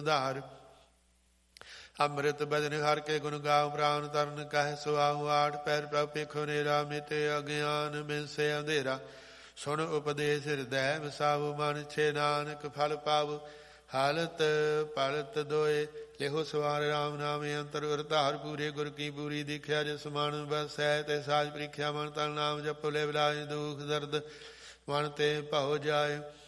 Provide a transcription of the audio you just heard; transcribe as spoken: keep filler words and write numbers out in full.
ਉਧਾਰ। ਅੰਮ੍ਰਿਤ ਬਚਨ ਹਰਿ ਕੇ ਗੁਣ ਗਾਉ ਪ੍ਰਾਨ ਤਰਨ ਕਹਿ ਸੁਆਉ ਆਠ ਪੈਰ ਪ੍ਰਭ ਪੇਖੋ ਨੇਰਾ ਮਿਟੇ ਅਗਿਆਨ ਬਿਨਸੇ ਅੰਧੇਰਾ। ਸੁਣ ਉਪਦੇਸ਼ ਹਿਰਦੈ ਵਸਾਵ ਮਨ ਛੇ ਨਾਨਕ ਫਲ ਪਾਵ। ਹਾਲਤ ਪਲਤ ਦੋਏ ਲਿਖੋ ਸਵਾਰ ਰਾਮ ਨਾਮੇ ਅੰਤਰ ਉਰਧਾਰ ਪੂਰੇ ਗੁਰ ਕੀ ਪੂਰੀ ਦੀਖਿਆ ਜਿਸ ਮਨ ਬਸੈ ਤੇ ਸਾਜ ਪ੍ਰੀਖਿਆ ਮਨ ਤਨ ਨਾਮ ਜਪੋ ਲੈ ਬਿਲਾਏ ਦੁਖ ਦਰਦ ਮਨ ਤੇ ਭਉ ਜਾਏ।